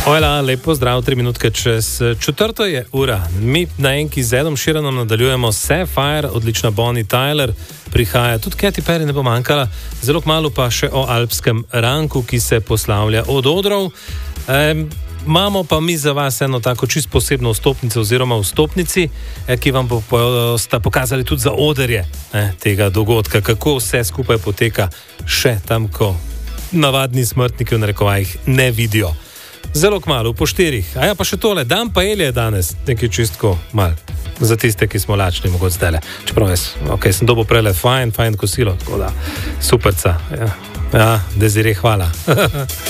Hvala, lepo zdrav, 3 minutke čez 4 je ura. Mi na enki z Edom Sheeranom nadaljujemo Sapphire, odlična Bonnie Tyler, prihaja tudi Katy Perry, ne bo manjkala, zelo kmalu pa še o alpskem ranku, ki se poslavlja od odrov. Imamo pa mi za vas eno tako čist posebno vstopnico oziroma vstopnici, ki vam sta pokazali tudi za odrje tega dogodka, kako vse skupaj poteka še tam, ko navadni smrtniki v narekovajih ne vidijo. Zelo kmalu, po 4. A ja, pa še tole, dan paelje je danes, nekaj čistko mal. Za tiste, ki smo lačni, mogoče zdajle. Čeprav sem dobil prele fajn kosilo, tako da superca. Ja, Desiree, hvala.